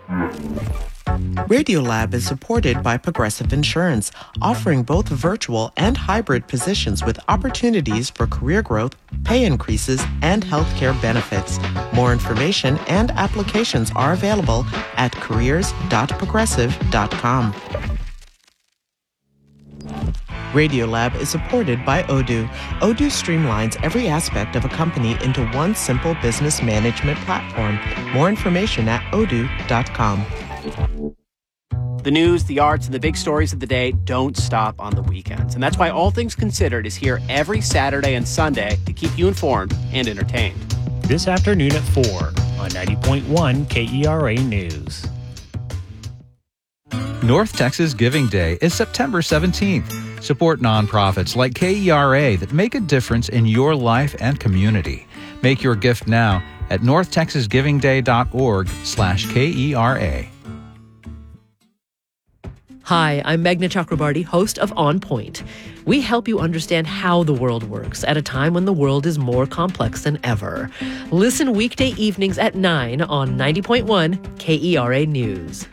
Radiolab is supported by Progressive Insurance, offering both virtual and hybrid positions with opportunities for career growth, pay increases, and healthcare benefits. More information and applications are available at careers.progressive.com. Radiolab is supported by Odoo. Odoo streamlines every aspect of a company into one simple business management platform. More information at odoo.com. The news, the arts, and the big stories of the day don't stop on the weekends. And that's why All Things Considered is here every Saturday and Sunday to keep you informed and entertained. This afternoon at 4 on 90.1 KERA News. North Texas Giving Day is September 17th. Support nonprofits like KERA that make a difference in your life and community. Make your gift now at northtexasgivingday.org/KERA. Hi, I'm Meghna Chakrabarty, host of On Point. We help you understand how the world works at a time when the world is more complex than ever. Listen weekday evenings at 9 on 90.1 KERA News.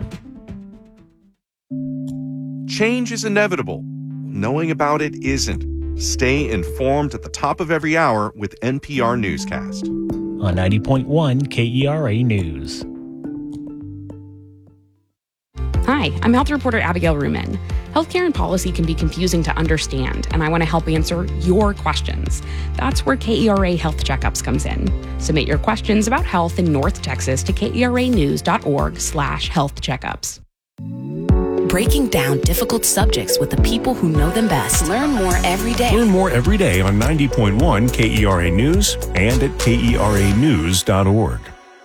Change is inevitable. Knowing about it isn't. Stay informed at the top of every hour with NPR Newscast. On 90.1 KERA News. Hi, I'm health reporter Abigail Ruman. Healthcare and policy can be confusing to understand, and I want to help answer your questions. That's where KERA Health Checkups comes in. Submit your questions about health in North Texas to keranews.org/health checkups. Breaking down difficult subjects with the people who know them best. Learn more every day. Learn more every day on 90.1 KERA News and at keranews.org.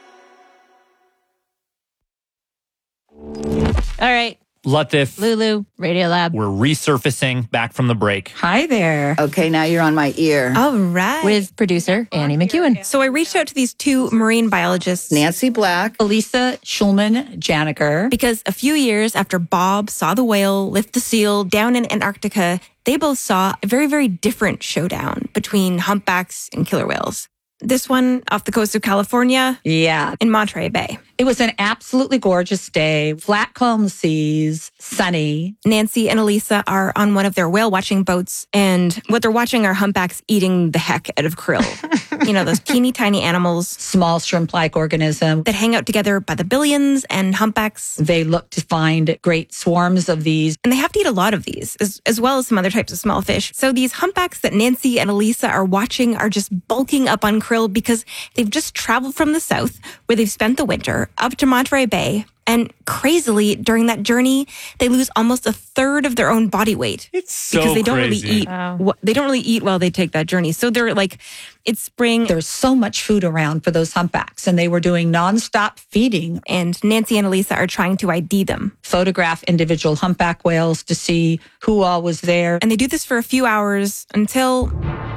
All right. Latif. Lulu, Radiolab. We're resurfacing back from the break. Hi there. Okay, now you're on my ear. All right. With producer Annie McEwen. So I reached out to these two marine biologists, Nancy Black, Elisa Schulman-Janiker. Because a few years after Bob saw the whale lift the seal down in Antarctica, they both saw a very, very different showdown between humpbacks and killer whales. This one off the coast of California. Yeah. In Monterey Bay. It was an absolutely gorgeous day. Flat calm seas, sunny. Nancy and Elisa are on one of their whale watching boats, and what they're watching are humpbacks eating the heck out of krill. You know, those teeny tiny animals. Small shrimp-like organism. That hang out together by the billions, and humpbacks. They look to find great swarms of these. And they have to eat a lot of these, as well as some other types of small fish. So these humpbacks that Nancy and Elisa are watching are just bulking up on krill because they've just traveled from the south, where they've spent the winter, up to Monterey Bay. And crazily, during that journey, they lose almost a third of their own body weight. It's so because they don't crazy. really eat. Wow. They don't really eat while they take that journey. So they're like, it's spring. There's so much food around for those humpbacks, and they were doing nonstop feeding. And Nancy and Elisa are trying to ID them. Photograph individual humpback whales to see who all was there. And they do this for a few hours until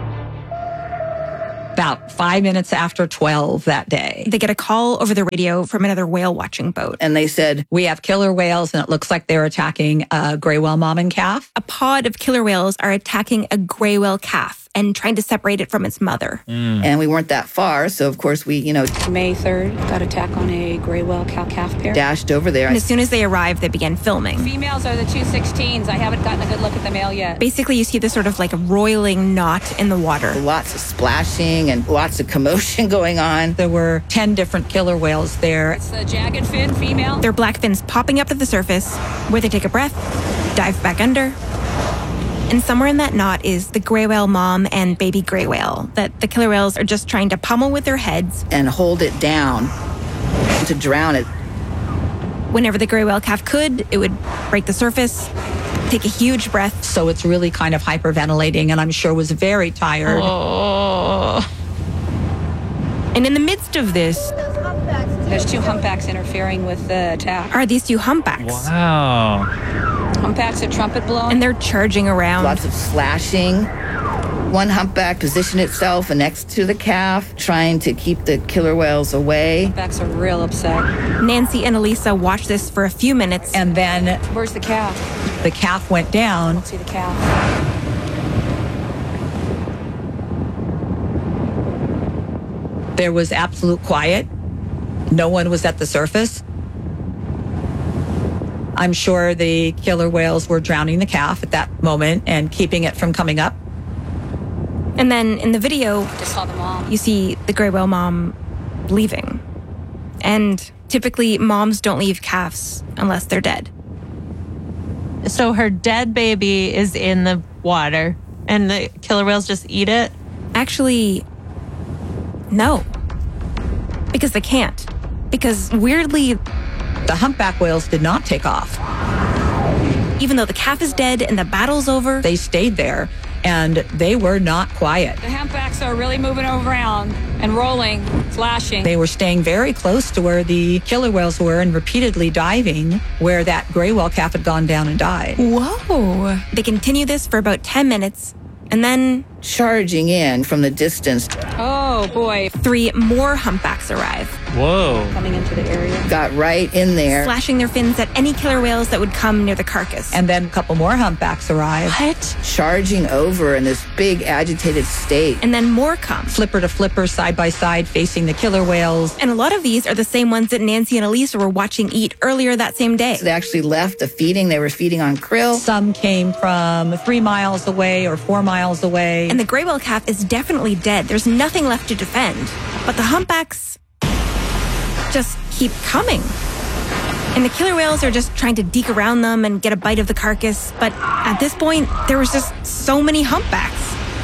about 5 minutes after 12 that day. They get a call over the radio from another whale watching boat. And they said, we have killer whales, and it looks like they're attacking a gray whale mom and calf. A pod of killer whales are attacking a gray whale calf and trying to separate it from its mother. And we weren't that far, so of course we, May 3rd, got attack on a gray whale cow-calf pair. Dashed over there. And as soon as they arrived, they began filming. Females are the 216s. I haven't gotten a good look at the male yet. Basically, you see this sort of like a roiling knot in the water. Lots of splashing and lots of commotion going on. There were 10 different killer whales there. It's the jagged fin female. Their black fins popping up to the surface, where they take a breath, dive back under. And somewhere in that knot is the gray whale mom and baby gray whale that the killer whales are just trying to pummel with their heads. And hold it down to drown it. Whenever the gray whale calf could, it would break the surface, take a huge breath. So it's really kind of hyperventilating, and I'm sure was very tired. Oh. And in the midst of this, there's two humpbacks interfering with the attack. Are these two humpbacks? Wow. Humpbacks are trumpet blowing. And they're charging around. Lots of slashing. One humpback positioned itself next to the calf, trying to keep the killer whales away. Humpbacks are real upset. Nancy and Elisa watched this for a few minutes. And then... Where's the calf? The calf went down. Let's see the calf. There was absolute quiet. No one was at the surface. I'm sure the killer whales were drowning the calf at that moment and keeping it from coming up. And then in the video, Just saw the mom. you see the gray whale mom leaving. And typically, moms don't leave calves unless they're dead. So her dead baby is in the water and the killer whales just eat it? Actually, no. Because they can't. Because weirdly, the humpback whales did not take off. Even though the calf is dead and the battle's over, they stayed there and they were not quiet. The humpbacks are really moving around and rolling, flashing. They were staying very close to where the killer whales were and repeatedly diving where that gray whale calf had gone down and died. Whoa. They continue this for about 10 minutes and then charging in from the distance. Oh, boy. 3 more humpbacks arrive. Whoa. Coming into the area. Got right in there. Slashing their fins at any killer whales that would come near the carcass. And then a couple more humpbacks arrive. What? Charging over in this big agitated state. And then more come. Flipper to flipper, side by side, facing the killer whales. And a lot of these are the same ones that Nancy and Elisa were watching eat earlier that same day. So they actually left the feeding. They were feeding on krill. Some came from 3 miles away or 4 miles away. And the gray whale calf is definitely dead. There's nothing left to defend. But the humpbacks just keep coming. And the killer whales are just trying to deke around them and get a bite of the carcass. But at this point, there was just so many humpbacks.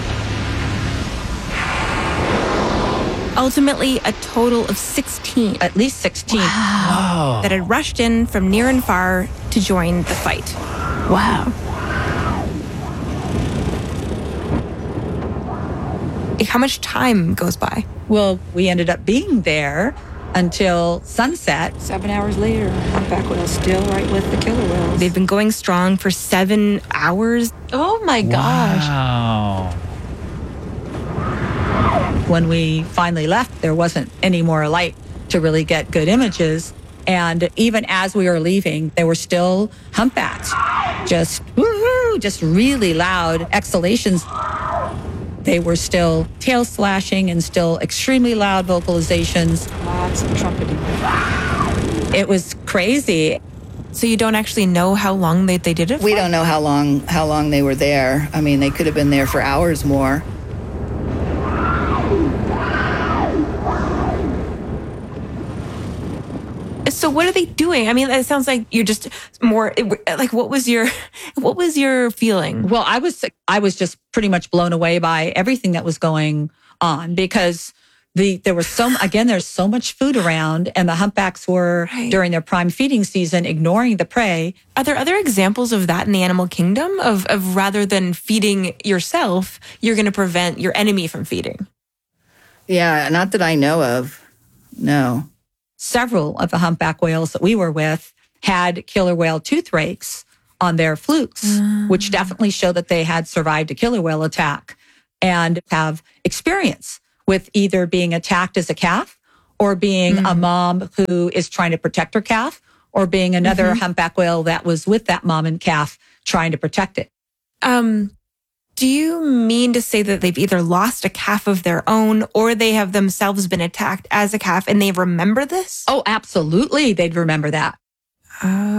Ultimately, a total of 16. At least 16. Wow. That had rushed in from near and far to join the fight. Wow. How much time goes by? Well, we ended up being there until sunset. 7 hours later, humpback whales still right with the killer whales. They've been going strong for 7 hours. Oh my gosh. Wow. When we finally left, there wasn't any more light to really get good images. And even as we were leaving, there were still humpbacks. Just woohoo, just really loud exhalations. They were still tail slashing and still extremely loud vocalizations. Lots of trumpeting. It was crazy. So you don't actually know how long they did it for? We don't know how long they were there. I mean, they could have been there for hours more. So what are they doing? I mean, it sounds like you're just more like, what was your feeling? Well, I was just pretty much blown away by everything that was going on because there's so much food around and the humpbacks were during their prime feeding season ignoring the prey. Are there other examples of that in the animal kingdom of rather than feeding yourself, you're going to prevent your enemy from feeding? Yeah, not that I know of. No. Several of the humpback whales that we were with had killer whale tooth rakes on their flukes, which definitely show that they had survived a killer whale attack and have experience with either being attacked as a calf or being a mom who is trying to protect her calf or being another humpback whale that was with that mom and calf trying to protect it. Do you mean to say that they've either lost a calf of their own or they have themselves been attacked as a calf and they remember this? Oh, absolutely. They'd remember that.